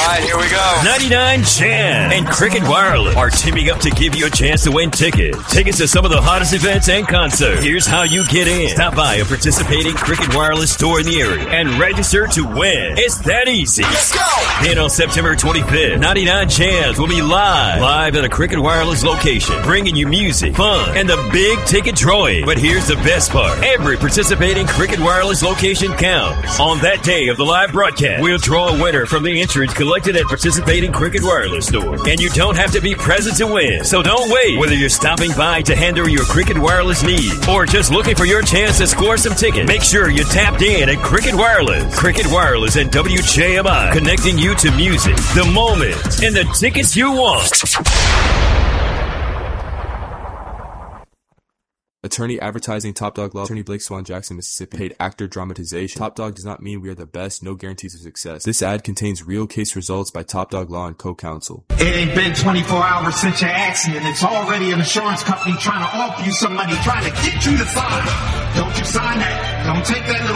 right, here we go. 99 Jam and Cricket Wireless are teaming up to give you a chance to win tickets. Tickets to some of the hottest events and concerts. Here's how you get in. Stop by a participating Cricket Wireless store in the area and register to win. It's that easy. Let's go. Then on September 25th, 99 Jams will be live at a Cricket Wireless location, bringing you music, fun, and the big ticket drawing. But here's the best part. Every participating Cricket Wireless location counts. On that day of the live broadcast, we'll draw a winner from the entrants collected at participating Cricket Wireless store. And you don't have to be present to win. So don't wait. Whether you're stopping by to handle your Cricket Wireless needs or just looking for your chance to score some tickets, make sure you're tapped in at Cricket Wireless. Cricket Wireless and WJMI, connecting you to music, the moments, and the tickets you want. Attorney advertising Top Dog Law. Attorney Blake Swan Jackson, Mississippi. Paid actor dramatization. Top Dog does not mean we are the best. No guarantees of success. This ad contains real case results by Top Dog Law and co-counsel. It ain't been 24 hours since your accident. It's already an insurance company trying to offer you some money, trying to get you to sign. Don't you sign that. Don't take that little